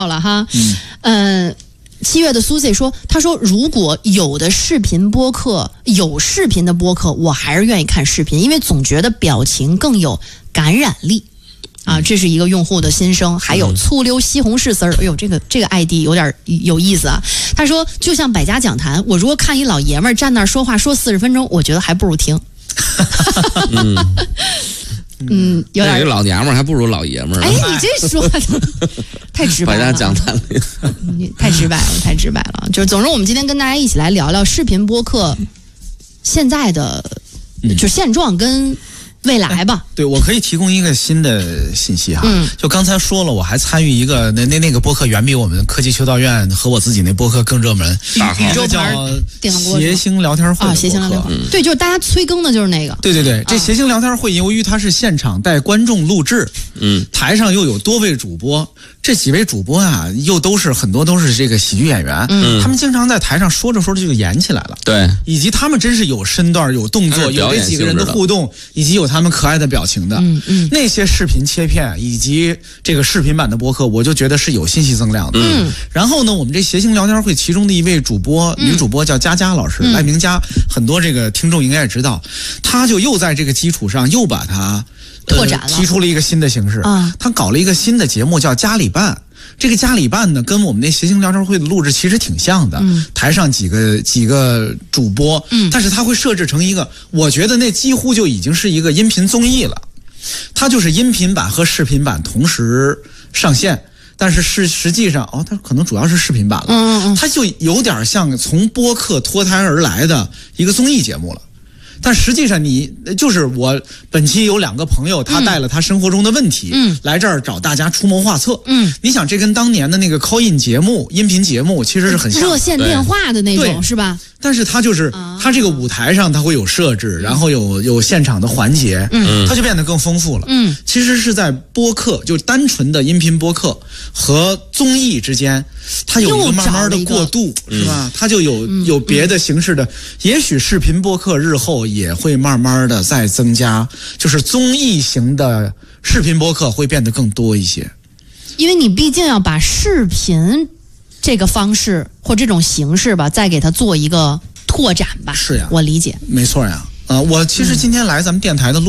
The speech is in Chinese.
好了哈。7月的 Susie 说，他说如果有的视频播客有视频的播客，我还是愿意看视频，因为总觉得表情更有感染力。啊，这是一个用户的心声。还有醋溜西红柿丝儿，哎呦，这个 ID 有点有意思啊。他说，就像百家讲坛，我如果看一老爷们儿站那儿说话说40分钟，我觉得还不如听。有点老娘们儿还不如老爷们儿。 哎，你这说的太直白了。 百家讲坛里， 太直白了。就是，总之，我们今天跟大家一起来聊聊视频播客现在的就现状跟未来吧。 对，我可以提供一个新的信息哈。就刚才说了，我还参与一个那个播客远比我们科技修道院和我自己那播客更热门， 宇宙叫谐星聊天会啊，谐星聊天会。对，就是大家催更的就是那个。 对，这谐星聊天会由于它是现场带观众录制，台上又有多位主播，这几位主播啊，又很多都是这个喜剧演员，他们经常在台上说着说着就演起来了。对，以及他们真是有身段、有动作、有这几个人的互动，以及有他们可爱的表情的。那些视频切片以及这个视频版的播客，我就觉得是有信息增量的。然后呢，我们这谐星聊天会其中的一位主播，女主播叫佳佳老师，赖明佳，很多这个听众应该也知道，她就又在这个基础上又把它拓展了， 提出了一个新的形式。她搞了一个新的节目叫家里办。这个家里办呢，跟我们那谐星聊天会的录制其实挺像的。台上几个主播，但是他会设置成一个，我觉得那几乎就已经是一个音频综艺了。它就是音频版和视频版同时上线，但是实际上它可能主要是视频版了。它就有点像从播客脱胎而来的一个综艺节目了。但实际上就是我本期有2个朋友，他带了他生活中的问题，来这儿找大家出谋划策。你想这跟当年的那个 call in 节目、音频节目其实是很像的， 热线电话的那种是吧？ 但是它就是它这个舞台上它会有设置，然后有现场的环节，它就变得更丰富了。其实是在播客，就单纯的音频播客和综艺之间，它有一个慢慢的过渡，是吧？它就有别的形式的，也许视频播客日后也会慢慢的再增加，就是综艺型的视频播客会变得更多一些。 因为你毕竟要把视频这个方式或这种形式吧，再给它做一个拓展吧。 是呀， 我理解， 没错呀。我其实今天来咱们电台的录